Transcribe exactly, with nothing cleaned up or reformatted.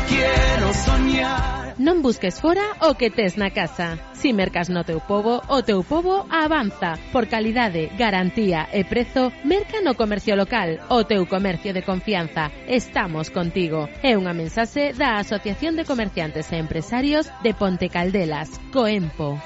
quiero soñar. Non busques fora o que tes na casa. Si mercas no teu pobo, o teu pobo avanza. Por calidade, garantía e prezo, merca no comercio local, o teu comercio de confianza. Estamos contigo. É unha mensaxe da Asociación de Comerciantes e Empresarios de Ponte Caldelas, Coempo.